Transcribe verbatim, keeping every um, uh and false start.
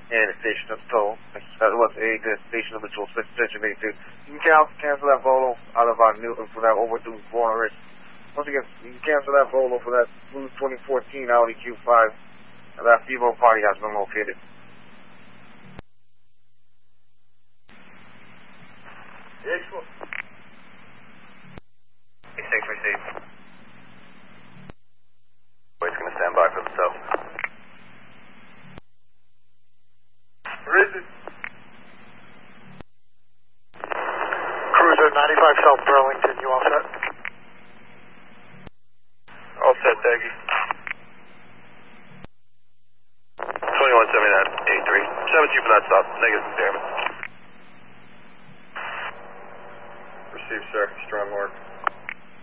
and the station of toll. That was a the station of the toll, station eighty-two. You can cancel, cancel that Volo out of our new, for that overdue four hundred. Once again, you can cancel that Volo for that blue twenty fourteen Audi Q five. That Fevo party has been located. Excellent. six received. Boy's going to stand by for the tow. Risen. Cruiser ninety-five South Burlington, you all set? All set, thank you. twenty-one seventy-nine eighty-three. seven two for that stop. Negative impairment. Received, sir. Strong work.